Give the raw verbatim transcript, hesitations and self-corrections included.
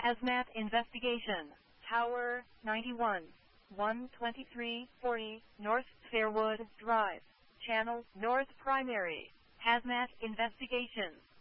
Hazmat investigation. Tower ninety-one, one twenty-three forty North Fairwood Drive. Channel North Primary. Hazmat investigation.